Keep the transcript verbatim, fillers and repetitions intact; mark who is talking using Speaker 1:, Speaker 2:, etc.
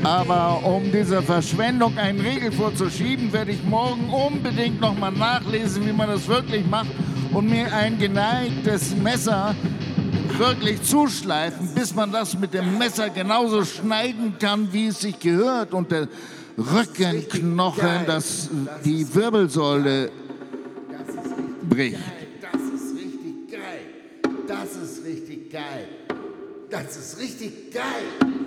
Speaker 1: Aber um dieser Verschwendung einen Riegel vorzuschieben, werde ich morgen unbedingt noch mal nachlesen, wie man das wirklich macht und mir ein geneigtes Messer wirklich zuschleifen, bis man das mit dem Messer genauso schneiden kann, wie es sich gehört. Und der Rückenknochen, das die Wirbelsäule bricht.
Speaker 2: Das ist richtig geil. Das ist richtig geil. Das ist richtig geil.